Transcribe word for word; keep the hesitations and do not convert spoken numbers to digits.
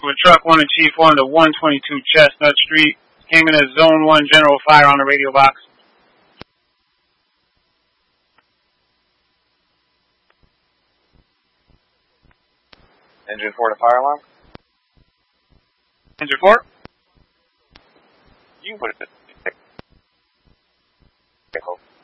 with Truck one and Chief one to one twenty-two Chestnut Street. Came in as Zone one General Fire on the radio box. Engine four to fire alarm. Engine four. You put it.